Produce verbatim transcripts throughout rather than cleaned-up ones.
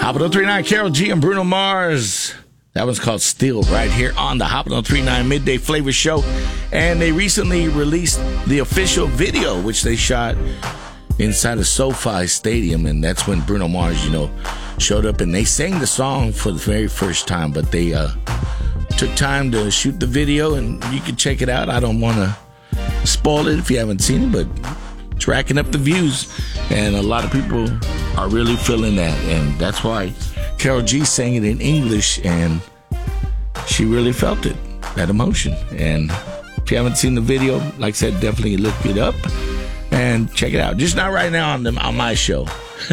Hot one oh three point nine, Karol G and Bruno Mars. That one's called Still, right here on the Hot one oh three point nine Midday Flavor Show. And they recently released the official video, which they shot inside of SoFi Stadium. And that's when Bruno Mars, you know, showed up. And they sang the song for the very first time. But they uh, took time to shoot the video, and you can check it out. I don't want to spoil it if you haven't seen it, but it's racking up the views. And a lot of people are really feeling that. And that's why Karol G sang it in English, and she really felt it, that emotion. And if you haven't seen the video, like I said, definitely look it up and check it out. Just not right now on, the, on my show.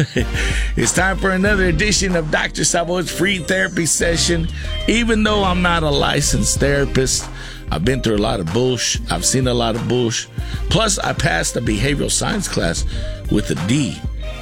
It's time for another edition of Doctor Sabo's free therapy session. Even though I'm not a licensed therapist, I've been through a lot of bullshit. I've seen a lot of bullshit. Plus, I passed a behavioral science class with a D.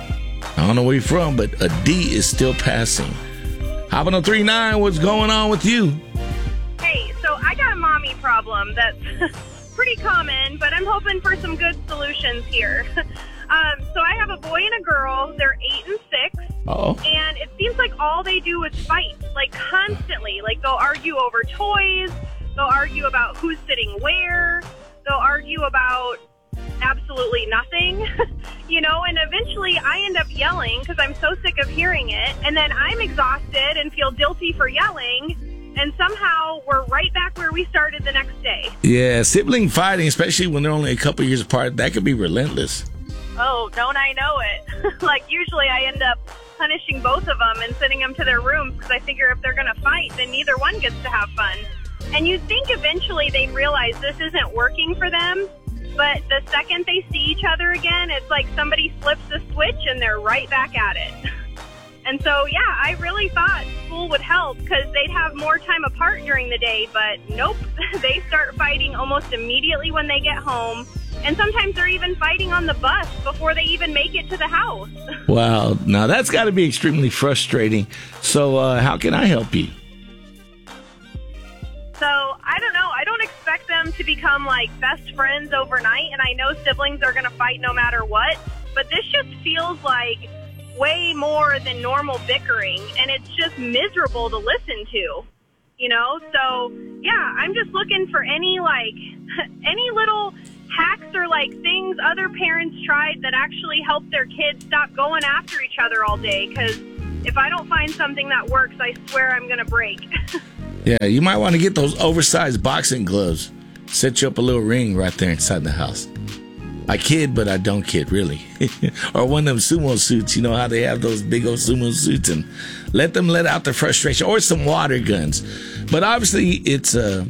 I don't know where you're from, but a D is still passing. Hot one oh three point nine, what's going on with you? Hey, so I got a mommy problem that's pretty common, but I'm hoping for some good solutions here. um, so I have a boy and a girl. They're eight and six. Uh-oh. And it seems like all they do is fight, like constantly. Like they'll argue over toys. They'll argue about who's sitting where. They'll argue about absolutely nothing, you know, and eventually I end up yelling because I'm so sick of hearing it. And then I'm exhausted and feel guilty for yelling. And somehow we're right back where we started the next day. Yeah, sibling fighting, especially when they're only a couple years apart, that could be relentless. Oh, don't I know it? Like usually I end up punishing both of them and sending them to their rooms because I figure if they're going to fight, then neither one gets to have fun. And you'd think eventually they'd realize this isn't working for them. But the second they see each other again, it's like somebody flips the switch and they're right back at it. And so, yeah, I really thought school would help because they'd have more time apart during the day. But nope, they start fighting almost immediately when they get home. And sometimes they're even fighting on the bus before they even make it to the house. Wow. Now, that's got to be extremely frustrating. So uh, how can I help you? So, I don't know. I don't expect them to become, like, best friends overnight, and I know siblings are going to fight no matter what, but this just feels like way more than normal bickering, and it's just miserable to listen to, you know? So, yeah, I'm just looking for any, like, any little hacks or, like, things other parents tried that actually help their kids stop going after each other all day, because if I don't find something that works, I swear I'm going to break. Yeah, you might want to get those oversized boxing gloves. Set you up a little ring right there inside the house. I kid, but I don't kid, really. Or one of them sumo suits. You know how they have those big old sumo suits, and let them let out their frustration. Or some water guns. But obviously, it's a,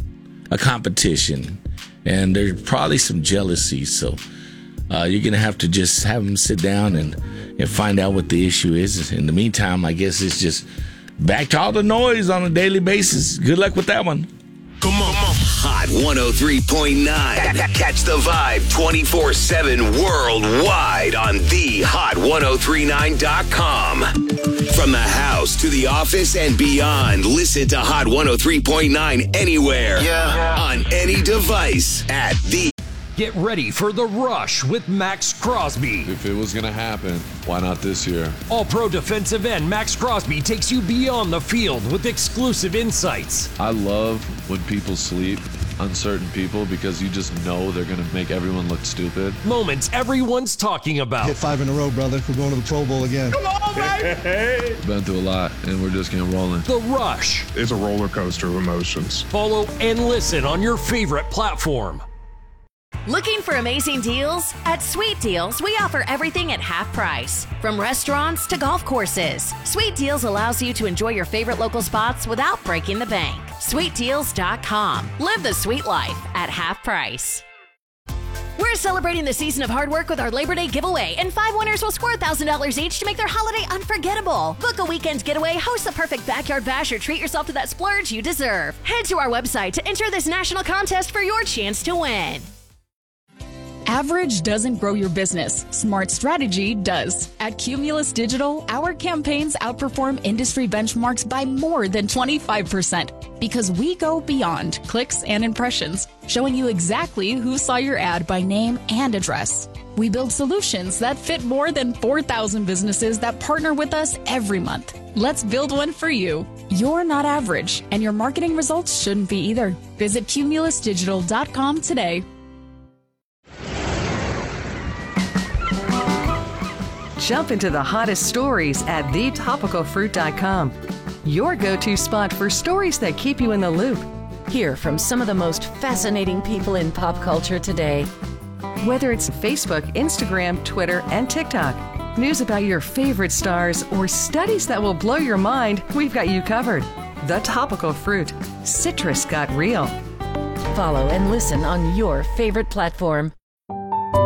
a competition, and there's probably some jealousy. So uh, you're going to have to just have them sit down and, and find out what the issue is. In the meantime, I guess it's just back to all the noise on a daily basis. Good luck with that one. Come on, come on. Hot one oh three point nine. Catch the vibe twenty-four seven worldwide on the hot ten thirty-nine dot com. From the house to the office and beyond, listen to Hot one oh three point nine anywhere. Yeah. On any device at the. Get ready for The Rush with Max Crosby. If it was going to happen, why not this year? All-pro defensive end Max Crosby takes you beyond the field with exclusive insights. I love when people sleep on certain people because you just know they're going to make everyone look stupid. Moments everyone's talking about. Hit five in a row, brother. We're going to the Pro Bowl again. Come on, baby! Been through a lot, and we're just getting rolling. The Rush. It's a roller coaster of emotions. Follow and listen on your favorite platform. Looking for amazing deals? At Sweet Deals, we offer everything at half price. From restaurants to golf courses, Sweet Deals allows you to enjoy your favorite local spots without breaking the bank. sweet deals dot com. Live the sweet life at half price. We're celebrating the season of hard work with our Labor Day giveaway, and five winners will score one thousand dollars each to make their holiday unforgettable. Book a weekend getaway, host the perfect backyard bash, or treat yourself to that splurge you deserve. Head to our website to enter this national contest for your chance to win. Average doesn't grow your business. Smart strategy does. At Cumulus Digital, our campaigns outperform industry benchmarks by more than twenty-five percent because we go beyond clicks and impressions, showing you exactly who saw your ad by name and address. We build solutions that fit more than four thousand businesses that partner with us every month. Let's build one for you. You're not average, and your marketing results shouldn't be either. Visit cumulus digital dot com today. Jump into the hottest stories at the topical fruit dot com. Your go-to spot for stories that keep you in the loop. Hear from some of the most fascinating people in pop culture today. Whether it's Facebook, Instagram, Twitter, and TikTok, news about your favorite stars, or studies that will blow your mind, we've got you covered. The Topical Fruit. Citrus got real. Follow and listen on your favorite platform.